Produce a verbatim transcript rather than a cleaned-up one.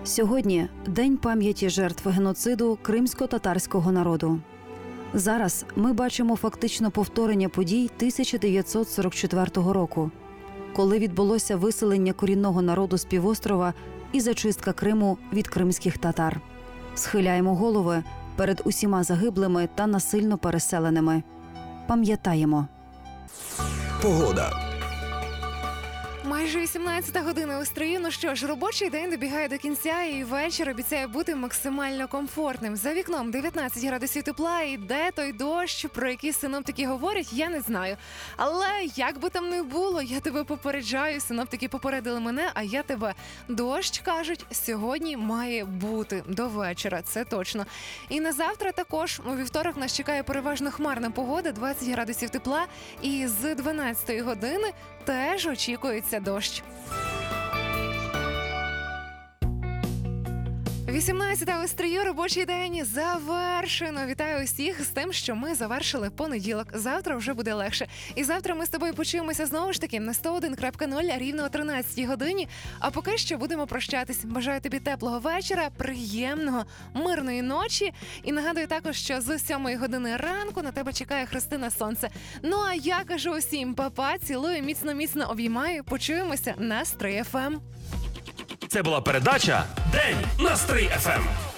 Сьогодні – День пам'яті жертв геноциду кримсько-татарського народу. Зараз ми бачимо фактично повторення подій тисяча дев'ятсот сорок четвертого року, коли відбулося виселення корінного народу з півострова і зачистка Криму від кримських татар. Схиляємо голови перед усіма загиблими та насильно переселеними. Пам'ятаємо. Погода. Майже вісімнадцята година у Стрию. Ну що ж, робочий день добігає до кінця, і вечір обіцяє бути максимально комфортним. За вікном дев'ятнадцять градусів тепла, і де той дощ, про який синоптики говорять, я не знаю. Але як би там не було, я тебе попереджаю, синоптики попередили мене, а я тебе. Дощ, кажуть, сьогодні має бути до вечора, це точно. І на завтра також, у вівторок, нас чекає переважно хмарна погода, двадцять градусів тепла, і з дванадцятої години теж очікується дощ. вісімнадцята у Стрию, робочий день завершено. Вітаю усіх з тим, що ми завершили понеділок. Завтра вже буде легше. І завтра ми з тобою почуємося знову ж таки на сто один крапка нуль рівно о тринадцятій годині. А поки що будемо прощатись. Бажаю тобі теплого вечора, приємного, мирної ночі. І нагадую також, що з сьомої години ранку на тебе чекає Христина Сонце. Ну а я кажу усім па-па, цілую, міцно-міцно обіймаю. Почуємося на Стрий еф ем. Це була передача «День на Стрий еф ем».